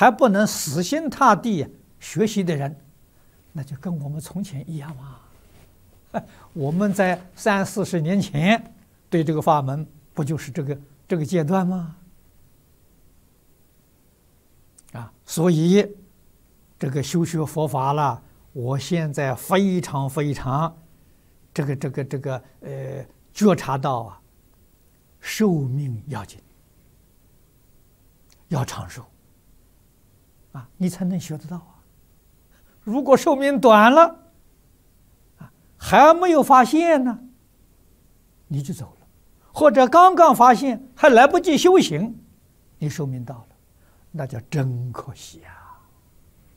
还不能死心塌地学习的人，那就跟我们从前一样嘛。我们在30-40年前对这个法门，不就是这个阶段吗？所以这个修学佛法了，我现在非常觉察到寿命要紧，要长寿你才能学得到如果寿命短了还没有发现呢，你就走了，或者刚刚发现还来不及修行，你寿命到了，那叫真可惜啊。